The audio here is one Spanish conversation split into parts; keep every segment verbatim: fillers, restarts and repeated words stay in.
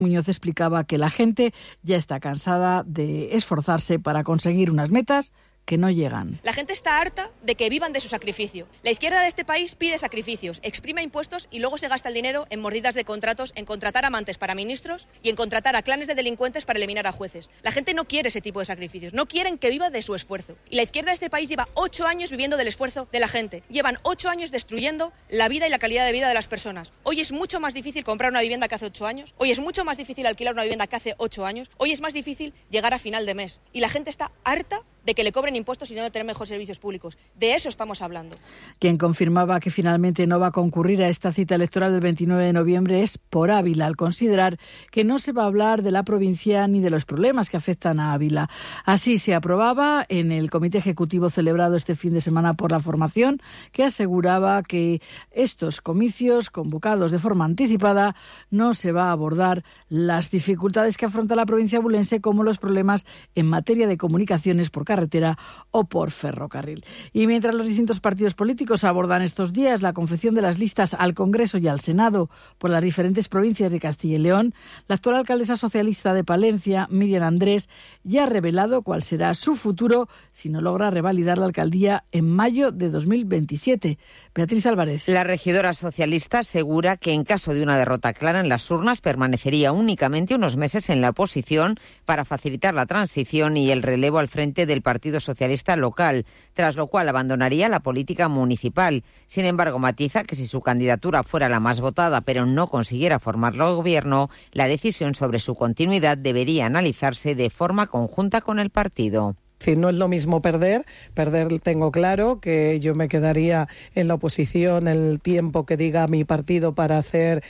Muñoz explicaba que la gente ya está cansada de esforzarse para conseguir unas metas que no llegan. La gente está harta de que vivan de su sacrificio. La izquierda de este país pide sacrificios, exprime impuestos y luego se gasta el dinero en mordidas de contratos, en contratar amantes para ministros y en contratar a clanes de delincuentes para eliminar a jueces. La gente no quiere ese tipo de sacrificios, no quieren que viva de su esfuerzo. Y la izquierda de este país lleva ocho años viviendo del esfuerzo de la gente. Llevan ocho años destruyendo la vida y la calidad de vida de las personas. Hoy es mucho más difícil comprar una vivienda que hace ocho años. Hoy es mucho más difícil alquilar una vivienda que hace ocho años. Hoy es más difícil llegar a final de mes. Y la gente está harta de que le cobren impuestos y no de tener mejores servicios públicos. De eso estamos hablando. Quien confirmaba que finalmente no va a concurrir a esta cita electoral del veintinueve de noviembre es Por Ávila, al considerar que no se va a hablar de la provincia ni de los problemas que afectan a Ávila. Así se aprobaba en el comité ejecutivo celebrado este fin de semana por la formación, que aseguraba que estos comicios convocados de forma anticipada no se va a abordar las dificultades que afronta la provincia abulense, como los problemas en materia de comunicaciones por carretera o por ferrocarril. Y mientras los distintos partidos políticos abordan estos días la confección de las listas al Congreso y al Senado por las diferentes provincias de Castilla y León, la actual alcaldesa socialista de Palencia, Miriam Andrés, ya ha revelado cuál será su futuro si no logra revalidar la alcaldía en mayo de dos mil veintisiete. Beatriz Álvarez. La regidora socialista asegura que en caso de una derrota clara en las urnas permanecería únicamente unos meses en la oposición para facilitar la transición y el relevo al frente del Partido Socialista local, tras lo cual abandonaría la política municipal. Sin embargo, matiza que si su candidatura fuera la más votada pero no consiguiera formar el gobierno, la decisión sobre su continuidad debería analizarse de forma conjunta con el partido. Si no es lo mismo perder, perder tengo claro que yo me quedaría en la oposición el tiempo que diga mi partido para hacer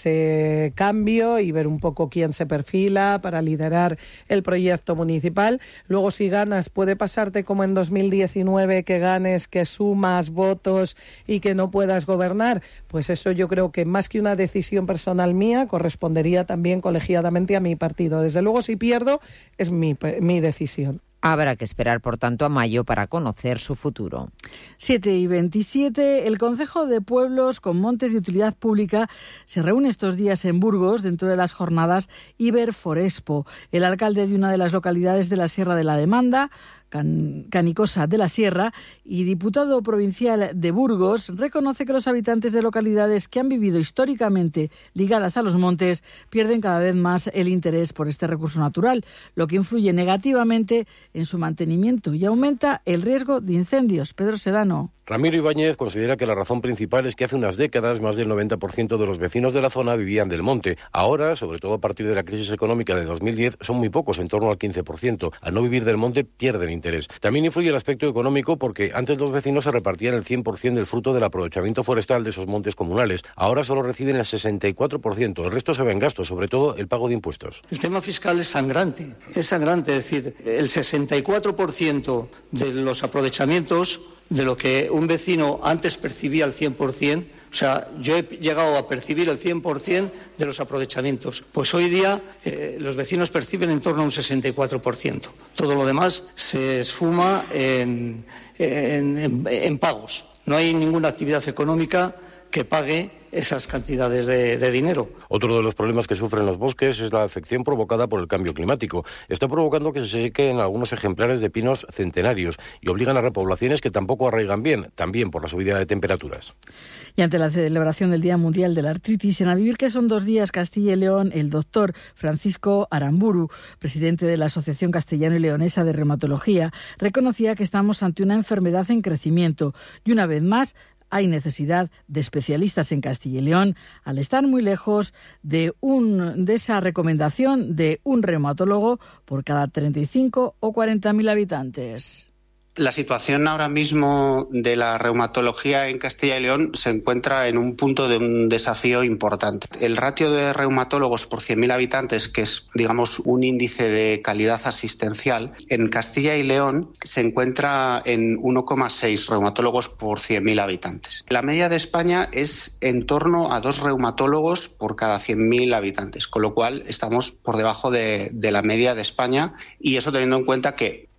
ese cambio y ver un poco quién se perfila para liderar el proyecto municipal. Luego, si ganas, puede pasarte como en dos mil diecinueve, que ganes, que sumas votos y que no puedas gobernar. Pues eso yo creo que más que una decisión personal mía, correspondería también colegiadamente a mi partido. Desde luego, si pierdo, es mi, mi decisión. Habrá que esperar, por tanto, a mayo para conocer su futuro. siete y veintisiete, el Concejo de Pueblos con Montes de Utilidad Pública se reúne estos días en Burgos dentro de las jornadas Iberforespo. El alcalde de una de las localidades de la Sierra de la Demanda, Can, Canicosa de la Sierra, y diputado provincial de Burgos, reconoce que los habitantes de localidades que han vivido históricamente ligadas a los montes pierden cada vez más el interés por este recurso natural, lo que influye negativamente en su mantenimiento y aumenta el riesgo de incendios. Pedro Sedano. Ramiro Ibáñez considera que la razón principal es que hace unas décadas más del noventa por ciento de los vecinos de la zona vivían del monte. Ahora, sobre todo a partir de la crisis económica de dos mil diez, son muy pocos, en torno al quince por ciento. Al no vivir del monte, pierden interés. También influye el aspecto económico porque antes los vecinos se repartían el cien por ciento del fruto del aprovechamiento forestal de esos montes comunales. Ahora solo reciben el sesenta y cuatro por ciento. El resto se ve en gastos, sobre todo el pago de impuestos. El tema fiscal es sangrante. Es sangrante, es decir, el sesenta y cuatro por ciento de los aprovechamientos de lo que un vecino antes percibía al cien por ciento, o sea, yo he llegado a percibir el cien por ciento de los aprovechamientos. Pues hoy día eh, los vecinos perciben en torno a un sesenta y cuatro por ciento. Todo lo demás se esfuma en, en, en, en pagos. No hay ninguna actividad económica que pague esas cantidades de, de dinero. Otro de los problemas que sufren los bosques es la afección provocada por el cambio climático. Está provocando que se sequen algunos ejemplares de pinos centenarios y obligan a repoblaciones que tampoco arraigan bien, también por la subida de temperaturas. Y ante la celebración del Día Mundial de la Artritis, en A Vivir, que son dos días, Castilla y León, el doctor Francisco Aramburu, presidente de la Asociación Castellano y Leonesa de Reumatología, reconocía que estamos ante una enfermedad en crecimiento y, una vez más, hay necesidad de especialistas en Castilla y León, al estar muy lejos de, un, de esa recomendación de un reumatólogo por cada treinta y cinco o cuarenta mil habitantes. La situación ahora mismo de la reumatología en Castilla y León se encuentra en un punto de un desafío importante. El ratio de reumatólogos por cien mil habitantes, que es, digamos, un índice de calidad asistencial, en Castilla y León se encuentra en uno coma seis reumatólogos por cien mil habitantes. La media de España es en torno a dos reumatólogos por cada cien mil habitantes, con lo cual estamos por debajo de, de la media de España, y eso teniendo en cuenta que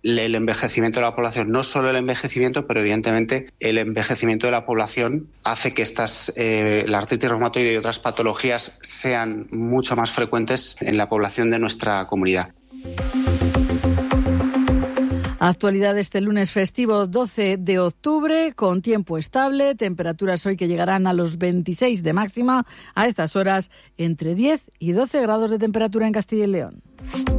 el envejecimiento de la población, no solo el envejecimiento, pero evidentemente el envejecimiento de la población hace que estas, eh, la artritis reumatoide y otras patologías sean mucho más frecuentes en la población de nuestra comunidad. Actualidad este lunes festivo doce de octubre, con tiempo estable, temperaturas hoy que llegarán a los veintiséis de máxima, a estas horas entre diez y doce grados de temperatura en Castilla y León.